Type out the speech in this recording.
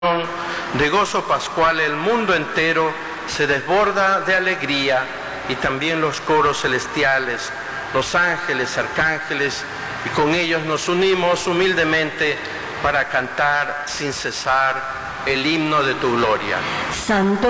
de gozo pascual el mundo entero se desborda de alegría, y también los coros celestiales, los ángeles, arcángeles, y con ellos nos unimos humildemente para cantar sin cesar el himno de tu gloria. Santo